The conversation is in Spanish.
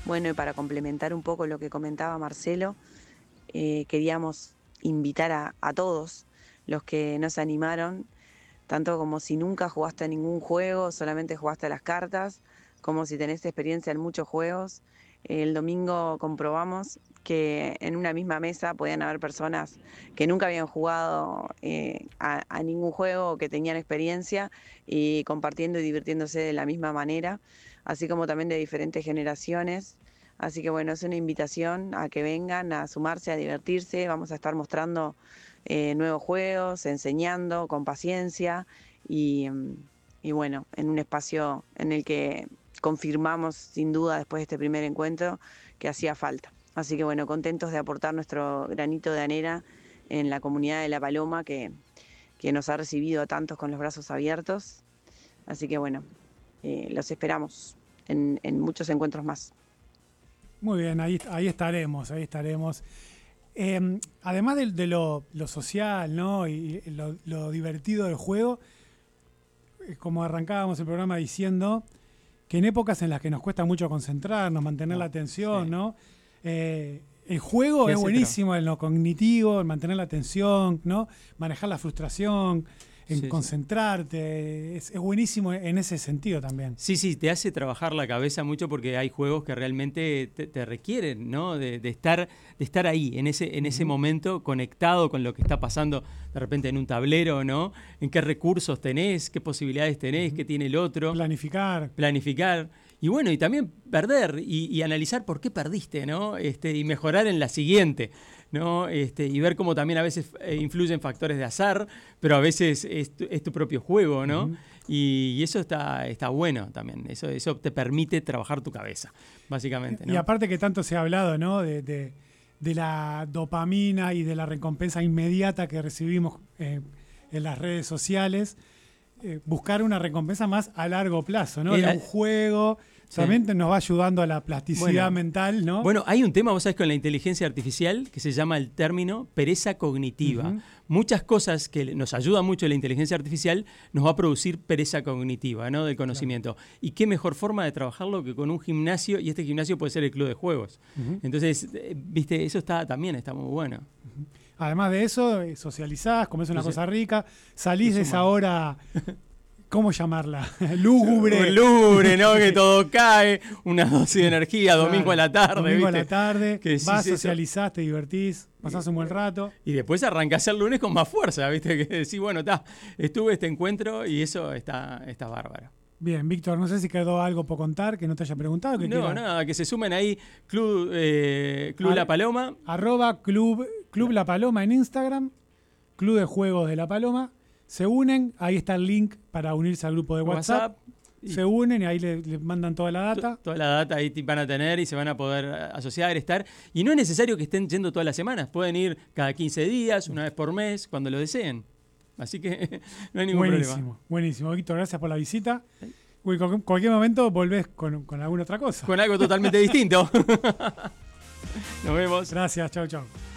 Bueno, y para complementar un poco lo que comentaba Marcelo, queríamos invitar a todos los que no se animaron, tanto como si nunca jugaste a ningún juego, solamente jugaste a las cartas, como si tenés experiencia en muchos juegos. El domingo comprobamos que en una misma mesa podían haber personas que nunca habían jugado a ningún juego o que tenían experiencia y compartiendo y divirtiéndose de la misma manera, así como también de diferentes generaciones. Así que bueno, es una invitación a que vengan a sumarse, a divertirse. Vamos a estar mostrando nuevos juegos, enseñando con paciencia y, y bueno, en un espacio en el que confirmamos sin duda después de este primer encuentro que hacía falta. Así que bueno, contentos de aportar nuestro granito de arena en la comunidad de La Paloma que nos ha recibido a tantos con los brazos abiertos. Así que bueno, los esperamos en muchos encuentros más. Muy bien, ahí estaremos, ahí estaremos. Además de lo social, ¿no? Y lo divertido del juego, como arrancábamos el programa diciendo, que en épocas en las que nos cuesta mucho concentrarnos, mantener la atención, sí, ¿no? El juego es buenísimo en lo cognitivo, en mantener la atención, ¿no? Manejar la frustración, en concentrarte. Es buenísimo en ese sentido también. Sí, te hace trabajar la cabeza mucho porque hay juegos que realmente te requieren, ¿no? De estar ahí, en ese momento, conectado con lo que está pasando de repente en un tablero, ¿no? En qué recursos tenés, qué posibilidades tenés, qué tiene el otro. Planificar. Y bueno, y también perder y analizar por qué perdiste, ¿no? Y mejorar en la siguiente, ¿no? Y ver cómo también a veces influyen factores de azar, pero a veces es tu propio juego, ¿no? Uh-huh. Y eso está bueno también. Eso te permite trabajar tu cabeza, básicamente, ¿no? Y aparte que tanto se ha hablado, ¿no? De la dopamina y de la recompensa inmediata que recibimos en las redes sociales. Buscar una recompensa más a largo plazo, ¿no? Un juego también nos va ayudando a la plasticidad mental, ¿no? Bueno, hay un tema, vos sabés, con la inteligencia artificial que se llama el término pereza cognitiva. Uh-huh. Muchas cosas que nos ayuda mucho la inteligencia artificial nos va a producir pereza cognitiva, ¿no? Del conocimiento. Claro. Y qué mejor forma de trabajarlo que con un gimnasio, y este gimnasio puede ser el club de juegos. Uh-huh. Entonces, viste, eso también está muy bueno. Uh-huh. Además de eso, socializás, comés una cosa rica, salís de esa hora, ¿cómo llamarla? Lúgubre. Lúgubre, ¿no? Que todo cae, una dosis de energía, domingo a la tarde. Domingo ¿viste? A la tarde, vas, socializás, te divertís, pasás un buen rato. Y después arrancás el lunes con más fuerza, ¿viste? Que decís, bueno, estuve este encuentro y eso está bárbaro. Bien, Víctor, no sé si quedó algo por contar que no te haya preguntado. Nada, que se sumen ahí, Club La Paloma. @Club La Paloma en Instagram, Club de Juegos de La Paloma. Se unen, ahí está el link para unirse al grupo de WhatsApp. Se unen y ahí le mandan toda la data. Toda la data ahí van a tener y se van a poder asociar, estar. Y no es necesario que estén yendo todas las semanas, pueden ir cada 15 días, una vez por mes, cuando lo deseen. Así que no hay ningún problema. Buenísimo. Víctor, gracias por la visita. Uy, cualquier momento volvés con alguna otra cosa. Con algo totalmente distinto. Nos vemos. Gracias, chau.